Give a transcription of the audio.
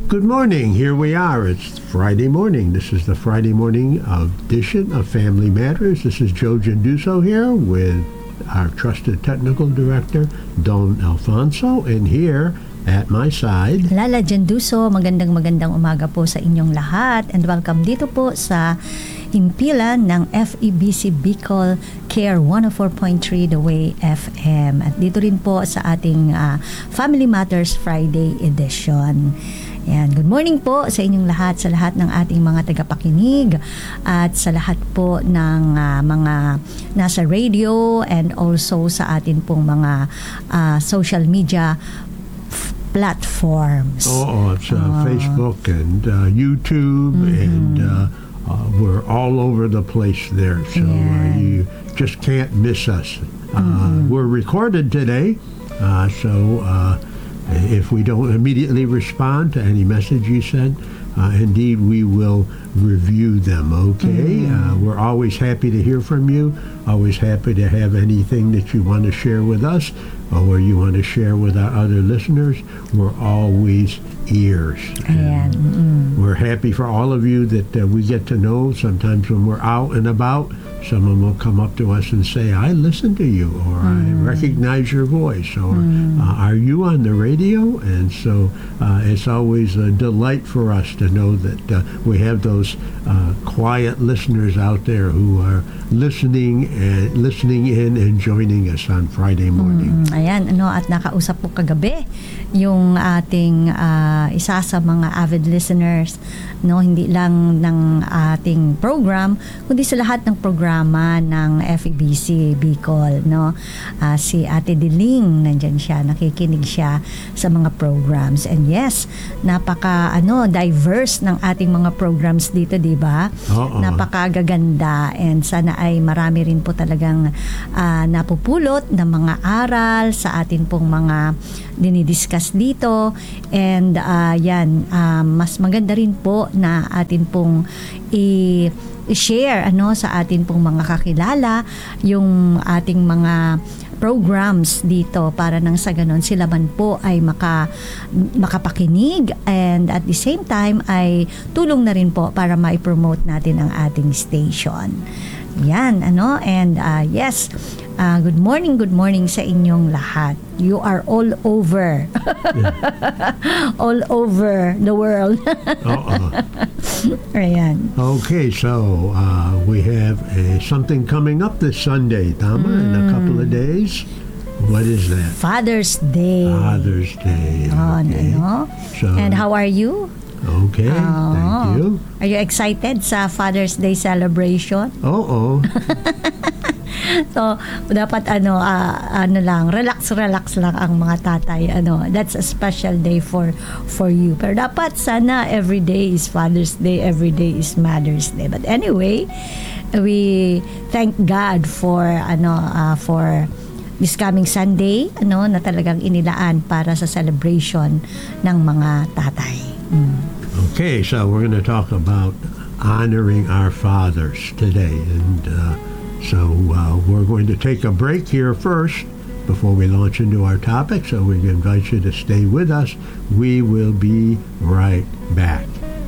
Good morning. Here we are. It's Friday morning. This is the Friday morning edition of Family Matters. This is Joe Genduso here with our trusted technical director, Don Alfonso, and here at my side, Lala Genduso. Magandang umaga po sa inyong lahat and welcome dito po sa himpilan ng FEBC Bicol Care 104.3 The Way FM. At dito rin po sa ating Family Matters Friday edition. Yan. Good morning po sa inyong lahat, sa lahat ng ating mga tagapakinig at sa lahat po ng mga nasa radio and also sa atin pong mga social media platforms. Oo, it's Facebook and YouTube and we're all over the place there. So you just can't miss us. We're recorded today, so if we don't immediately respond to any message you send, indeed we will review them, okay? We're always happy to hear from you, always happy to have anything that you want to share with us or you want to share with our other listeners. We're always ears. We're happy for all of you that we get to know. Sometimes when we're out and about, someone will come up to us and say, I listen to you, or I recognize your voice, or are you on the radio? And so it's always a delight for us to know that we have those quiet listeners out there who are listening in and joining us on Friday morning. Ayan, at nakausap po kagabi yung ating isa sa mga avid listeners, hindi lang ng ating program, kundi sa lahat ng programa ng FEBC Bicol, si Ate Diling, nandyan siya, nakikinig siya sa mga programs. And yes, napaka diverse ng ating mga programs dito, di ba? Napakagaganda and sana ay marami rin po talagang napupulot ng mga aral sa atin pong mga dinidiscuss dito. And mas maganda rin po na atin pong i-share sa atin pong mga kakilala yung ating mga programs dito para nang sa ganon sila man po ay makapakinig and at the same time ay tulong na rin po para ma-promote natin ang ating station. Yan, and yes, good morning sa inyong lahat. You are all over. All over the world. Ayan. Okay, so we have something coming up this Sunday, tama? In a couple of days. What is that? Father's Day. Father's Day. Okay. So, and how are you? Okay, thank you. Are you excited sa Father's Day celebration? Oo. So, dapat relax lang ang mga tatay. That's a special day for you. Pero dapat sana every day is Father's Day, every day is Mother's Day. But anyway, we thank God for this coming Sunday, na talagang inilaan para sa celebration ng mga tatay. Okay, so we're going to talk about honoring our fathers today. And so we're going to take a break here first before we launch into our topic. So we invite you to stay with us. We will be right back.